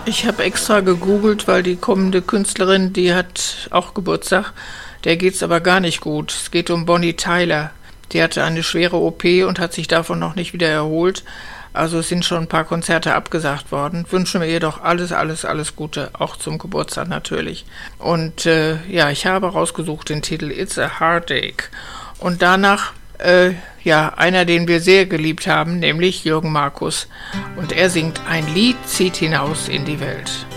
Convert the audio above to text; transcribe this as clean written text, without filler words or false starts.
Ich habe extra gegoogelt, weil die kommende Künstlerin, die hat auch Geburtstag. Der geht's aber gar nicht gut. Es geht um Bonnie Tyler. Die hatte eine schwere OP und hat sich davon noch nicht wieder erholt. Also es sind schon ein paar Konzerte abgesagt worden. Wünschen wir ihr doch alles, alles, alles Gute, auch zum Geburtstag natürlich. Und ja, ich habe rausgesucht den Titel It's a Heartache. Und danach, einer, den wir sehr geliebt haben, nämlich Jürgen Markus. Und er singt: Ein Lied zieht hinaus in die Welt.